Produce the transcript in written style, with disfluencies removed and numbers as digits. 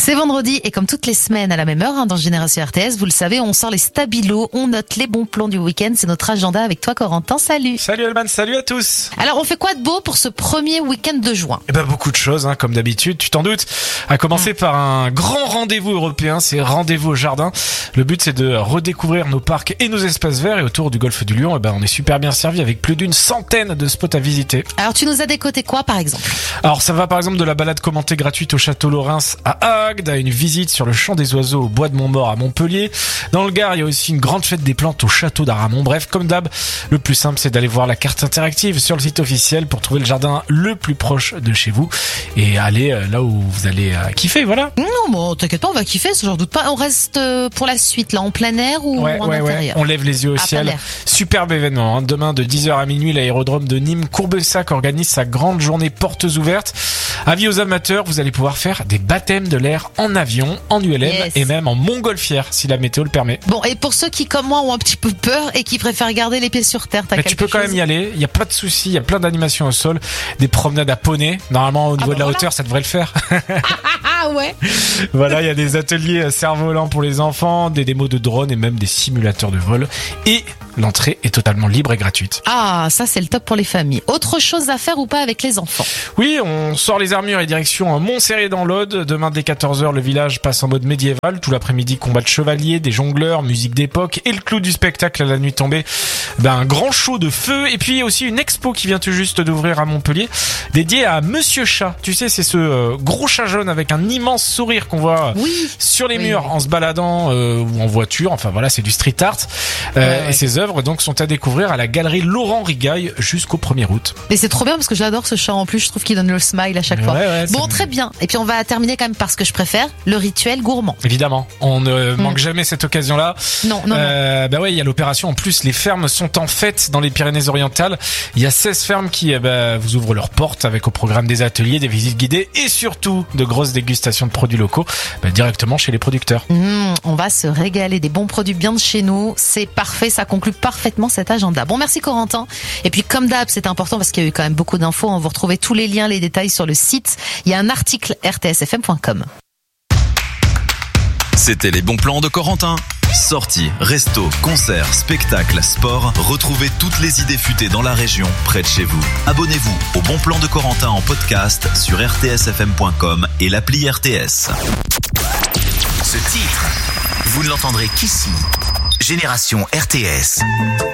C'est vendredi et comme toutes les semaines à la même heure dans Génération RTS, vous le savez, on sort les stabilos, on note les bons plans du week-end. C'est notre agenda avec toi Corentin, salut. Salut Elman, salut à tous. Alors on fait quoi de beau pour ce premier week-end de juin? Beaucoup de choses, comme d'habitude, tu t'en doutes. À commencer par un grand rendez-vous européen, c'est Rendez-vous au Jardin. Le but c'est de redécouvrir nos parcs et nos espaces verts, et autour du golfe du Lion, on est super bien servi avec plus d'une centaine de spots à visiter. Alors tu nous as décoté quoi par exemple? Alors ça va par exemple de la balade commentée gratuite au château Lorens à Agde, à une visite sur le champ des oiseaux au bois de Montmort à Montpellier. Dans le Gard, il y a aussi une grande fête des plantes au château d'Aramon. Bref, comme d'hab, le plus simple c'est d'aller voir la carte interactive sur le site officiel pour trouver le jardin le plus proche de chez vous et aller là où vous allez kiffer, voilà. Non, bon, t'inquiète pas, on va kiffer, j'en doute pas. On reste pour la suite là en plein air ou en intérieur? On lève les yeux au ciel. Superbe événement, Demain de 10h à minuit, l'aérodrome de Nîmes-Courbessac organise sa grande journée portes ouvertes. Avis aux amateurs, vous allez pouvoir faire des baptêmes de l'air en avion, en ULM et même en montgolfière si la météo le permet. Bon, et pour ceux qui comme moi ont un petit peu peur et qui préfèrent garder les pieds sur terre, tu peux quand même y aller, il n'y a pas de souci, il y a plein d'animations au sol, des promenades à poney, normalement au niveau de la hauteur ça devrait le faire. Ah ouais. Voilà, il y a des ateliers cerfs-volants pour les enfants, des démos de drones et même des simulateurs de vol, et l'entrée est totalement libre et gratuite. Ah, ça c'est le top pour les familles. Autre chose à faire ou pas avec les enfants? Oui, on sort les armures et direction Montserrat dans l'Aude. Demain dès 14h, le village passe en mode médiéval. Tout l'après-midi, combat de chevaliers, des jongleurs, musique d'époque et le clou du spectacle à la nuit tombée. Un grand show de feu, et puis aussi une expo qui vient tout juste d'ouvrir à Montpellier, dédiée à Monsieur Chat. Tu sais, c'est ce gros chat jaune avec un immense sourire qu'on voit sur les murs en se baladant ou en voiture. Enfin voilà, c'est du street art. Et ses œuvres donc sont à découvrir à la galerie Laurent Rigaille jusqu'au 1er août. Mais c'est trop bien parce que j'adore ce chat en plus, je trouve qu'il donne le smile à chaque fois. Bon, très bien. Et puis on va terminer quand même par ce que je préfère, le rituel gourmand. Évidemment, on ne manque jamais cette occasion-là. Non. Il y a l'opération. En plus, les fermes sont en fête dans les Pyrénées-Orientales. Il y a 16 fermes qui vous ouvrent leurs portes avec au programme des ateliers, des visites guidées et surtout de grosses dégustations de produits locaux directement chez les producteurs. On va se régaler, des bons produits bien de chez nous. C'est parfait, ça conclut parfaitement cet agenda. Bon, merci Corentin. Et puis comme d'hab, c'est important parce qu'il y a eu quand même beaucoup d'infos. Vous retrouvez tous les liens, les détails sur le site. Il y a un article rtsfm.com. C'était les bons plans de Corentin. Sorties, restos, concerts, spectacles, sport. Retrouvez toutes les idées futées dans la région, près de chez vous. Abonnez-vous au Bon Plan de Corentin en podcast sur rtsfm.com et l'appli RTS. Ce titre, vous ne l'entendrez qu'ici. Génération RTS.